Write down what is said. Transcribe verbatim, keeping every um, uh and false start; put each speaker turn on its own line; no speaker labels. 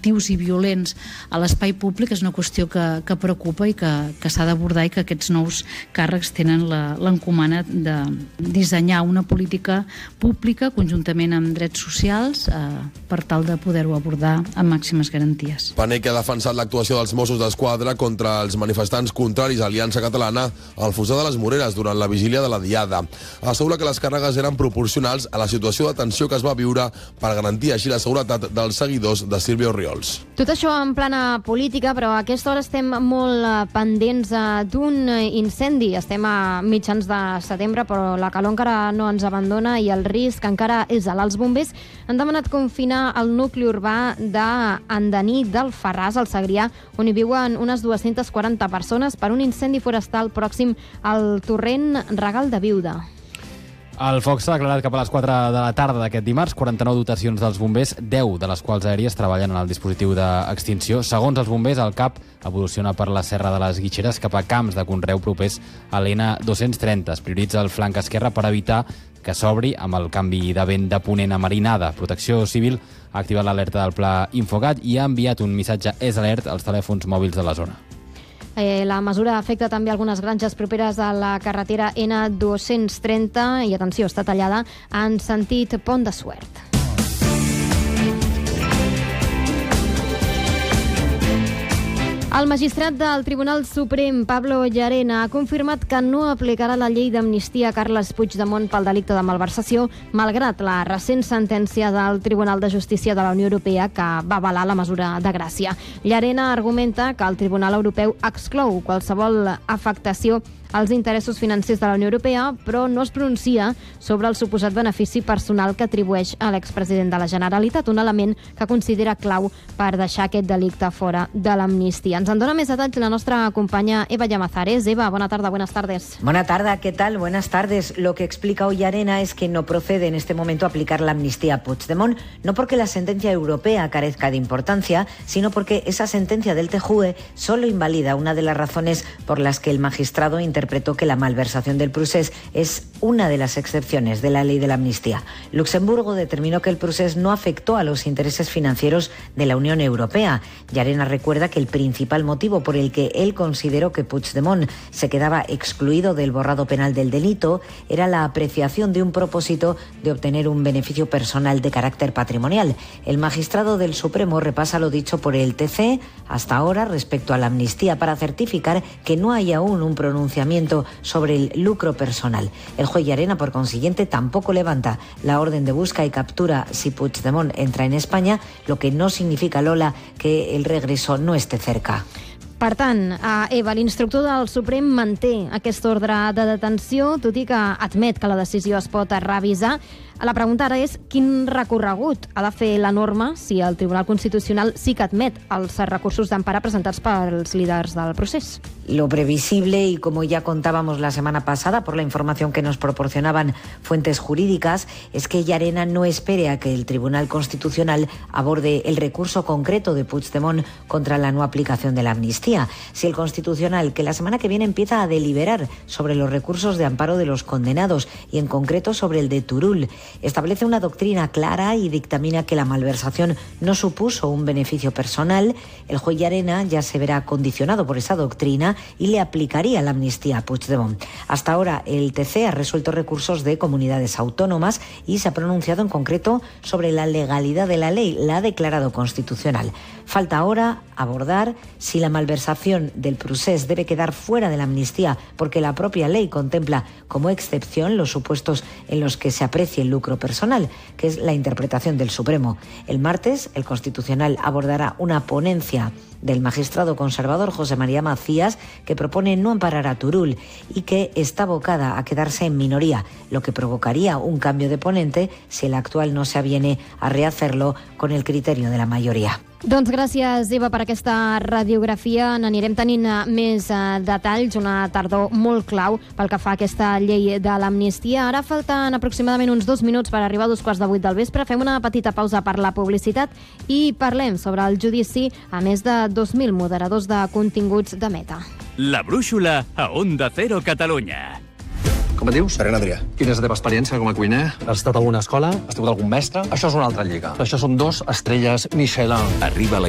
delictius i violents a l'espai públic és una qüestió que, que preocupa i que, que s'ha d'abordar, i que aquests nous càrrecs tenen l'encomana de dissenyar una política pública conjuntament amb drets socials eh, per tal de poder-ho abordar amb màximes garanties.
Paneque ha defensat l'actuació dels Mossos d'Esquadra contra els manifestants contraris a Aliança Catalana al Fossar de les Moreres durant la vigília de la Diada. Assegura que les càrregues eren proporcionals a la situació de tensió que es va viure per garantir així la seguretat dels seguidors de Sílvia Orriols.
Tot això en plana política, però a aquesta hora estem molt pendents d'un incendi. Estem a mitjans de setembre, però la calor encara no ens abandona i el risc encara és alt. Els bombers han demanat confinar el nucli urbà d'Andaní d'Alfarràs, al Segrià, on hi viuen unes dues-centes quaranta persones per un incendi forestal pròxim al torrent Regal de Viuda.
El foc s'ha declarat cap a les quatre de la tarda d'aquest dimarts. quaranta-nou dotacions dels bombers, deu de les quals aèries, treballen en el dispositiu d'extinció. Segons els bombers, el C A P evoluciona per la Serra de les Guixeres cap a camps de conreu propers a l'N dos-cents trenta. Es prioritza el flanc esquerre per evitar que s'obri amb el canvi de vent de ponent a marinada. Protecció Civil ha activat l'alerta del pla Infocat i ha enviat un missatge S Alert als telèfons mòbils de la zona.
Eh, la mesura afecta també algunes granges properes a la carretera N dos-cents trenta i, atenció, està tallada en sentit Pont de Suert. El magistrat del Tribunal Suprem, Pablo Llarena, ha confirmat que no aplicarà la llei d'amnistia a Carles Puigdemont pel delicte de malversació, malgrat la recent sentència del Tribunal de Justícia de la Unió Europea que va avalar la mesura de gràcia. Llarena argumenta que el Tribunal Europeu exclou qualsevol afectació als interessos financers de la Unió Europea, però no es pronuncia sobre el suposat benefici personal que atribueix a l'expresident de la Generalitat, un element que considera clau per deixar aquest delicte fora de l'amnistia. Ens en dona més detalls la nostra companya Eva Llamazares. Eva, bona tarda, buenas tardes.
Buena tarde, ¿qué tal? Buenas tardes. Lo que explica hoy Llarena es que no procede en este momento aplicar la amnistía a Puigdemont, no porque la sentencia europea carezca de importancia, sino porque esa sentencia del T J U E solo invalida una de las razones por las que el magistrado interpretó interpretó que la malversación del procés es una de las excepciones de la ley de la amnistía. Luxemburgo determinó que el procés no afectó a los intereses financieros de la Unión Europea. Llarena recuerda que el principal motivo por el que él consideró que Puigdemont se quedaba excluido del borrado penal del delito era la apreciación de un propósito de obtener un beneficio personal de carácter patrimonial. El magistrado del Supremo repasa lo dicho por el T C hasta ahora respecto a la amnistía para certificar que no hay aún un pronunciamiento sobre el lucro personal. El juez Llarena, por consiguiente, tampoco levanta la orden de busca y captura si Puigdemont entra en España, lo que no significa, Lola, que el regreso no esté cerca.
Per tant, Eva, l'instructor del Suprem manté aquest ordre de detenció, tot i que admet que la decisió es pot revisar. La pregunta ara és quin recorregut ha de fer la norma si el Tribunal Constitucional sí que admet els recursos d'empara presentats pels líders del procés.
Lo previsible, y como ya contábamos la semana pasada por la información que nos proporcionaban fuentes jurídicas, es que Llarena no espere a que el Tribunal Constitucional aborde el recurso concreto de Puigdemont contra la no aplicación de la amnistía. Si el Constitucional, que la semana que viene empieza a deliberar sobre los recursos de amparo de los condenados y en concreto sobre el de Turull, establece una doctrina clara y dictamina que la malversación no supuso un beneficio personal, el juez Llarena ya se verá condicionado por esa doctrina y le aplicaría la amnistía a Puigdemont. Hasta ahora el T C ha resuelto recursos de comunidades autónomas y se ha pronunciado en concreto sobre la legalidad de la ley, la ha declarado constitucional. Falta ahora abordar si la malversación del procés debe quedar fuera de la amnistía porque la propia ley contempla como excepción los supuestos en los que se aprecie el lucro personal, que es la interpretación del Supremo. El martes, el Constitucional abordará una ponencia del magistrado conservador José María Macías, que propone no amparar a Turull y que está abocada a quedarse en minoría, lo que provocaría un cambio de ponente si el actual no se aviene a rehacerlo con el criterio de la mayoría.
Doncs gràcies, Eva, per aquesta radiografia. N'anirem tenint més detalls, una tardor molt clau pel que fa a aquesta llei de l'amnistia. Ara falten aproximadament uns dos minuts per arribar a dos quarts de vuit del vespre. Fem una petita pausa per la publicitat i parlem sobre el judici a més de dos mil moderadors de continguts de Meta.
La brúixola a Onda Cero Catalunya.
Com et dius?
Serena Adrià.
Quina és la teva experiència com a cuiner?
Has estat a alguna escola?
Has tingut algun mestre?
Això és una altra lliga.
Això són dos estrelles Michelin.
Arriba la